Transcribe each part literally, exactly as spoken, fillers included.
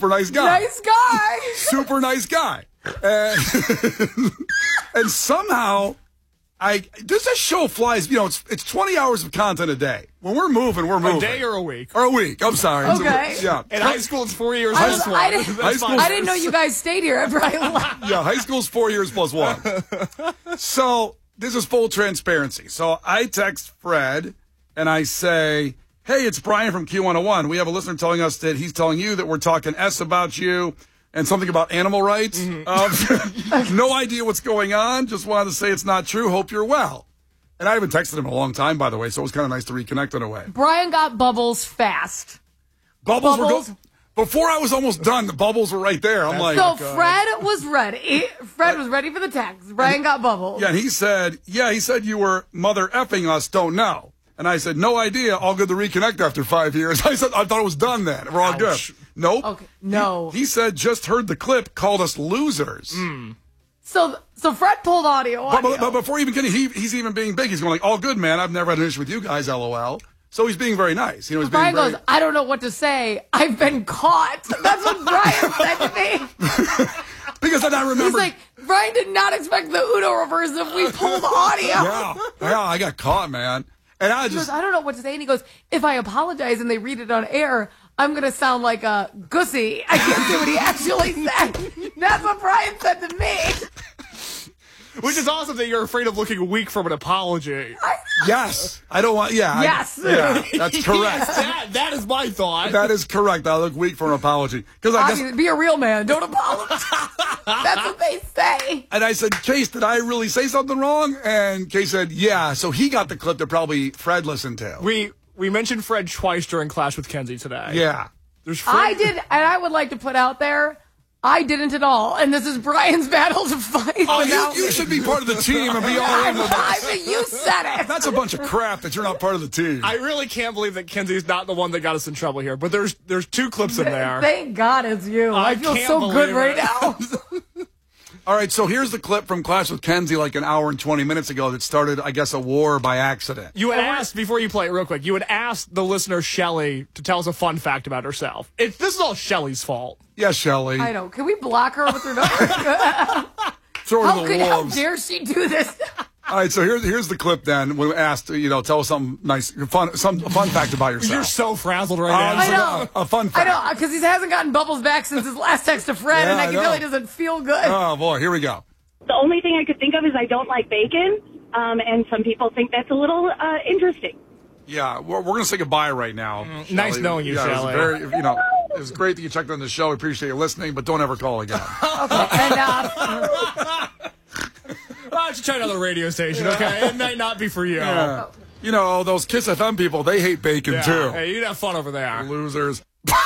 super nice guy. Nice guy. Super nice guy. And, and somehow, I this this show flies. You know, it's it's twenty hours of content a day. When we're moving, we're moving. A day or a week? Or a week. I'm sorry. Okay. A, yeah. In high school, it's four years I, plus one. I, didn't, High school- I didn't know you guys stayed here after I left. Yeah, high school's four years plus one. So this is full transparency. So I text Fred and I say, hey, it's Brian from Q one oh one. We have a listener telling us that he's telling you that we're talking S about you and something about animal rights. Mm-hmm. Um, no idea what's going on. Just wanted to say it's not true. Hope you're well. And I haven't texted him in a long time, by the way, so it was kind of nice to reconnect in a way. Brian got bubbles fast. Bubbles, Bubbles? were go- Before I was almost done, the bubbles were right there. I'm like, So Fred was ready. Fred was ready for the text. Brian got bubbles. yeah, and he said, yeah, he said you were mother effing us, don't know. And I said, no idea. All good to reconnect after five years. I said, I thought it was done then. We're all Ouch. good. Nope. Okay. No. He, he said, just heard the clip, called us losers. Mm. So so Fred pulled audio. But, audio. but, but before even getting, he, he's even being big. He's going like, all good, man. I've never had an issue with you guys, LOL. So he's being very nice. You know, he's Brian being very, goes, I don't know what to say. I've been caught. That's what Brian said to me. because then I remember. He's like, Brian did not expect the Uno reverse if we pulled audio. yeah, yeah, I got caught, man. And I He just, goes, I don't know what to say. And he goes, if I apologize and they read it on air, I'm going to sound like a gussy. I can't do what he actually said. That's what Brian said to me. Which is awesome that you're afraid of looking weak from an apology. yes. I don't want, yeah. I- Yes. yeah, that's correct. Yes, that, that is my thought. That is correct. I look weak for an apology. Because I guess. Obviously, be a real man. Don't apologize. That's what they say. And I said, Case, did I really say something wrong? And Case said, yeah. So he got the clip that probably Fred listened to. We we mentioned Fred twice during Clash with Kenzie today. Yeah. There's Fred. I did, and I would like to put out there, I didn't at all. And this is Brian's battle to fight. Oh, without you, you me. should be part of the team and be all I'm in with not, us. but you said it. That's a bunch of crap that you're not part of the team. I really can't believe that Kenzie's not the one that got us in trouble here. But there's there's two clips in there. Thank God it's you. I, I feel can't so good believe right it. now. All right, so here's the clip from Clash with Kenzie like an hour and twenty minutes ago that started, I guess, a war by accident. You had asked, before you play it real quick, you had asked the listener Shelly to tell us a fun fact about herself. It, this is all Shelly's fault. Yes, Shelly. I know. Can we block her with her number? Throw her how, to could, the how wolves. dare she do this? All right, so here's here's the clip then. When we asked, you know, tell us something nice, fun, some fun fact about yourself. You're so frazzled right Uh, now. I know. A, a fun I fact. know, because he hasn't gotten Bubbles back since his last text to Fred, Yeah, and I I can know. tell he doesn't feel good. Oh, boy, here we go. The only thing I could think of is I don't like bacon, um, and some people think that's a little uh, interesting. Yeah, we're, we're going to say gobbye right now. Mm, nice knowing you, yeah, Shelley. It was, very, you know, it was great that you checked on the show. We appreciate you listening, but don't ever call again. Okay, and uh, Why don't you try another radio station, okay? It might not be for you. Yeah. You know, those Kiss F M people, they hate bacon, Yeah. too. Hey, you'd have fun over there. Losers.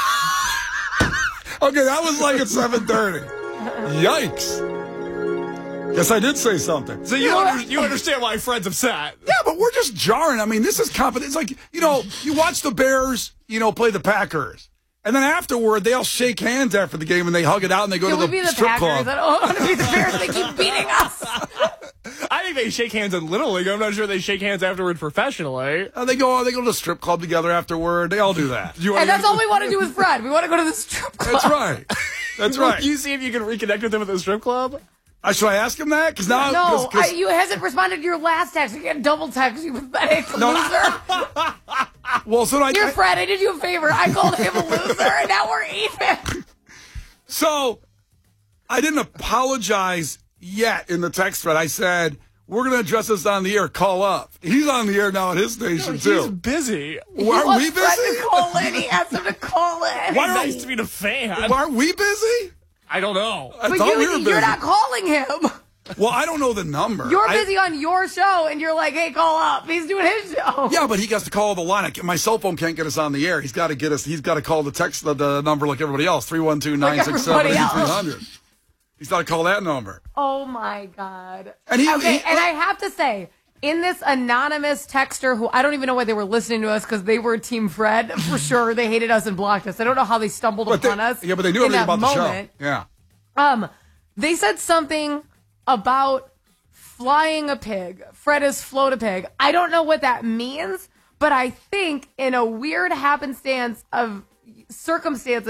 Okay, that was like at seven thirty. Yikes. Yes, I did say something. So you, under, you understand why Fred's upset. Yeah, but we're just jarring. I mean, this is confident. It's like, you know, you watch the Bears, you know, play the Packers. And then afterward, they all shake hands after the game and they hug it out and they go can to we the, be the strip Packers? club. I don't want to be the Bears. They keep beating us. I think they shake hands in Little League. I'm not sure they shake hands afterward professionally. Uh, they go they go to the strip club together afterward. They all do that. You wanna And that's go- all we want to do with Fred. We want to go to the strip club. That's right. That's right. You see if you can reconnect with him at the strip club? Uh, should I ask him that? Because now, No, 'cause- 'cause- I, you hasn't responded to your last text. You get double text, you pathetic loser. well, so I, You're I Fred. I did you a favor. I called him a loser, and now we're even. so I didn't apologize yet in the text thread. I said we're going to address this on the air. Call up. He's on the air now at his station He's too. busy. Why He are we wants Fred busy? to call in. He asked him to call in. Why are- Nice to meet a fan. Why are we busy? I don't know. I But thought you, we were busy. you're not calling him. Well, I don't know the number. You're I- busy on your show, and you're like, hey, call up. He's doing his show. Yeah, but he gets to call the line. I can't- My cell phone can't get us on the air. He's got to get us. He's got to call the text the, the number like everybody else. three one two, nine six seven, eight three everybody zero zero. He's got to call that number. Oh, my God. And he- okay, he- and I have to say, in this anonymous texter who I don't even know why they were listening to us because they were Team Fred for sure. They hated us and blocked us. I don't know how they stumbled But they- upon us. yeah, but they knew in everything that about the moment. show. Yeah. Um, they said something about flying a pig. Fred has float a pig. I don't know what that means, but I think in a weird happenstance of circumstances,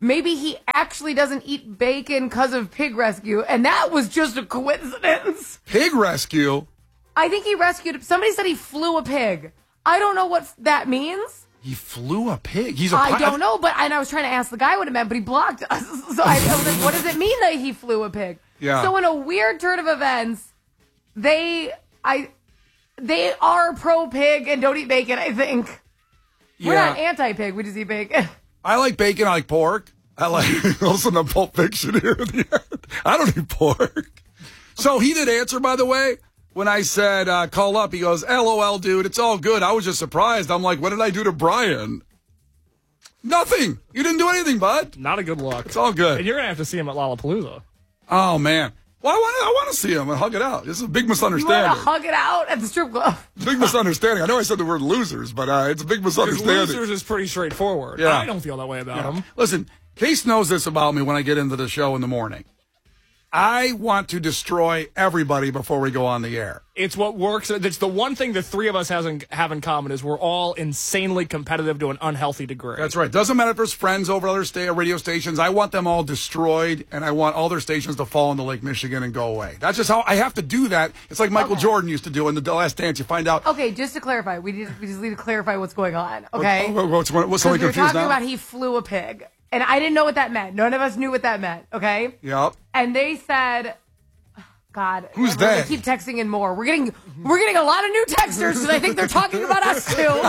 maybe he actually doesn't eat bacon because of pig rescue, and that was just a coincidence. Pig rescue? I think he rescued, somebody said he flew a pig. I don't know what that means. He flew a pig? He's a I pi- don't know, but and I was trying to ask the guy what it meant, but he blocked us. So I, I was like, what does it mean that he flew a pig? Yeah. So in a weird turn of events, they I they are pro pig and don't eat bacon, I think. We're Yeah. not anti pig, we just eat bacon. I like bacon, I like pork. I like listen to Pulp Fiction here at the end. I don't eat pork. So he did answer, by the way, when I said uh, call up. He goes, L O L, dude, it's all good. I was just surprised. I'm like, what did I do to Brian? Nothing. You didn't do anything, bud. Not a good look. It's all good. And you're going to have to see him at Lollapalooza. Oh, man. Well, I want to I want to see him and hug it out. This is a big You want to misunderstanding. hug it out at the strip club? Big misunderstanding. I know I said the word losers, but uh, it's a big Because misunderstanding. Losers is pretty straightforward. Yeah. I don't feel that way about him. Listen, Case knows this about me when I get into the show in the morning. I want to destroy everybody before we go on the air. It's what works. It's the one thing the three of us has in, have in common is we're all insanely competitive to an unhealthy degree. That's right. Doesn't matter if there's friends over other sta- radio stations. I want them all destroyed, and I want all their stations to fall into Lake Michigan and go away. That's just how I have to do that. It's like Michael Okay. Jordan used to do in The Last Dance. You find out. Okay, just to clarify, we, need, we just need to clarify what's going on, okay? Oh, what's, what's Because something we were confused talking now? about he flew a pig, and I didn't know what that meant. None of us knew what that meant, okay? Yep. And they said, God, Who's everyone, they? They keep texting in more. We're getting we're getting a lot of new texters because I think they're talking about us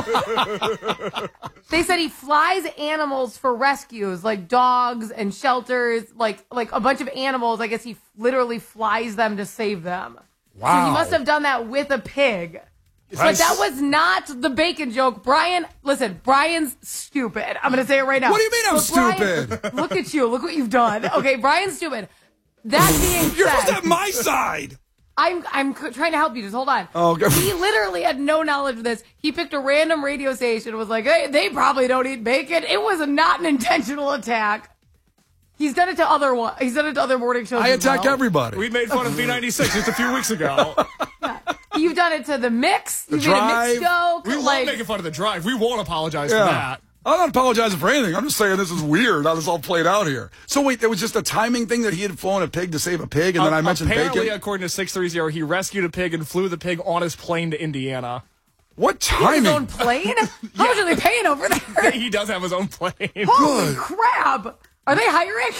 too. They said he flies animals for rescues, like dogs and shelters, like like a bunch of animals. I guess he literally flies them to save them. So Wow. he must have done that with a pig. But That's- that was not the bacon joke. Brian, listen, Brian's stupid. I'm going to say it right now. What do you mean I'm But Brian- stupid? Look at you. Look what you've done. Okay, Brian's stupid. That being You're said, supposed to have my side. I'm I'm c- trying to help you. Just hold on. Oh, okay. He literally had no knowledge of this. He picked a random radio station and was like, hey, they probably don't eat bacon. It was not an intentional attack. He's done it to other one. He's done it to other morning shows. I as attack well. everybody. We made fun of B ninety-six just a few weeks ago. You've done it to the mix. The You made a Drive. mix joke. We like, love making fun of the drive. We won't apologize Yeah. for that. I'm not apologizing for anything. I'm just saying this is weird how this all played out here. So wait, there was just a timing thing that he had flown a pig to save a pig, and then I mentioned Apparently, bacon. according to six thirty, he rescued a pig and flew the pig on his plane to Indiana. What he has his timing? own plane? How much are they paying over there? He does have his own plane. Holy Good. crap. Are they hiring?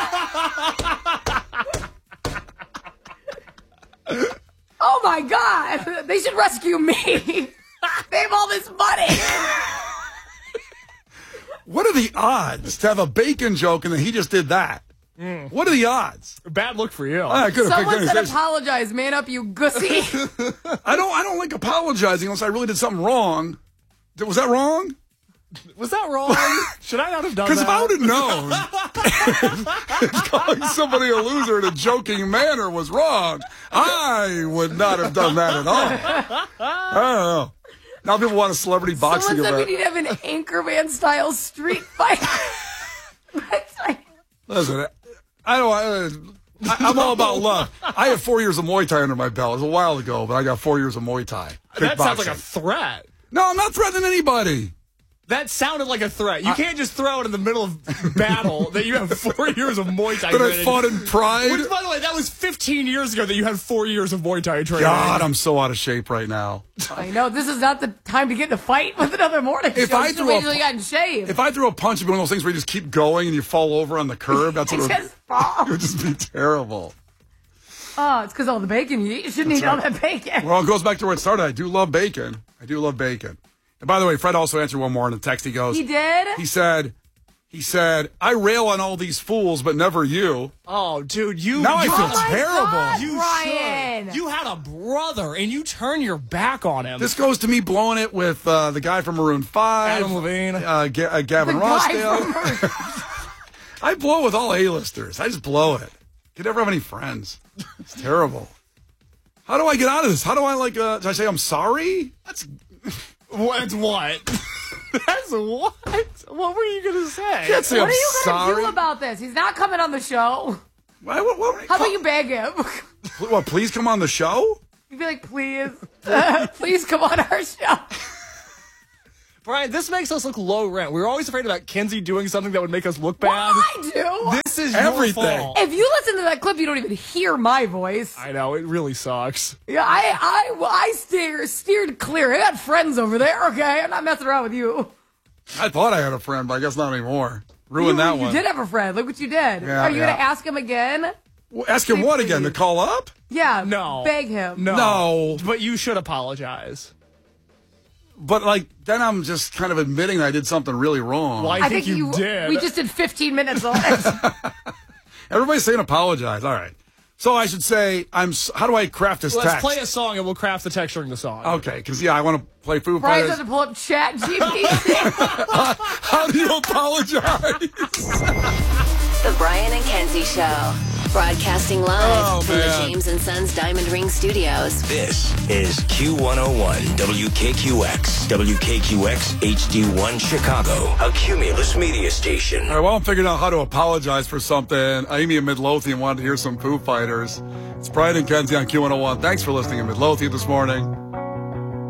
Oh my God. They should rescue me. They have all this money. What are the odds to have a bacon joke and then he just did that? What are the odds? Bad look for you. I could have picked Someone any said station. apologize. Man up, you gussy. I don't. I don't like apologizing unless I really did something wrong. Did- Was that wrong? Was that wrong? Should I not have done that? Because if I would have known if calling somebody a loser in a joking manner was wrong, I would not have done that at all. I don't know. Now people want a celebrity boxing Someone said we event. need to have an Anchorman style street fight. That's like- Listen, I don't. I, I'm all about love. I have four years of Muay Thai under my belt. It was a while ago, but I got four years of Muay Thai. That sounds like a Kickboxing. threat. No, I'm not threatening anybody. That sounded like a threat. You can't just throw it in the middle of battle that you have four years of Muay Thai That I training. fought in pride. Which, by the way, that was fifteen years ago that you had four years of Muay Thai training. God, I'm so out of shape right now. I know this is not the time to get in a fight with another morning If show. I You should threw wait a- until you got in shape. If I throw a punch, it'd be one of those things where you just keep going and you fall over on the curb. That's what it would, just fall. it would just be terrible. Oh, it's because all the bacon you eat. You shouldn't eat all that bacon. Well, it goes back to where it started. I do love bacon. I do love bacon. And by the way, Fred also answered one more in the text. He goes, He did? He said, he said, I rail on all these fools, but never you. Oh, dude, you. Now I you feel Oh my terrible. God, You Brian. should. You had a brother, and you turn your back on him. This goes to me blowing it with uh, the guy from Maroon five. Adam Levine. Uh, Ga- uh, Gavin The guy Rossdale. from- I blow with all A-listers. I just blow it. You never have any friends. It's terrible. How do I get out of this? How do I, like, uh, did I say I'm sorry? That's... What's what? That's what? What were you gonna say? Can't say What I'm are you going to sorry. do about this? He's not coming on the show. Why, what, what, How about you beg him? What, please come on the show? You'd be like, please, please come on our show. Brian, this makes us look low rent. We were always afraid about Kenzie doing something that would make us look bad. Well, I do. This is Everything. your fault. If you listen to that clip, you don't even hear my voice. I know, it really sucks. Yeah, I I I steer, steered clear. I got friends over there, okay? I'm not messing around with you. I thought I had a friend, but I guess not anymore. Ruined you, that you one. did have a friend. Look what you did. Yeah, Are you yeah. going to ask him again? Well, ask him what again? To call up? Yeah. No. Beg him. No. No. But you should apologize. But, like, then I'm just kind of admitting that I did something really wrong. Well, I, I think, think you, you did. We just did fifteen minutes on it. Everybody's saying apologize. All right. So I should say, I'm. s- how do I craft this Let's text? play a song and we'll craft the text during the song. Okay, because, yeah, I want to play Foo Brian's Fighters. going to pull up Chat G P T. How do you apologize? The Brian and Kenzie Show. Broadcasting live Oh, from man. the James and Sons Diamond Ring Studios. This is Q one oh one W K Q X, W K Q X H D one Chicago, a Cumulus media station. All right, well, I'm figuring out how to apologize for something. Amy in Midlothian wanted to hear some Foo Fighters. It's Brian and Kenzie on Q one oh one. Thanks for listening in Midlothian this morning.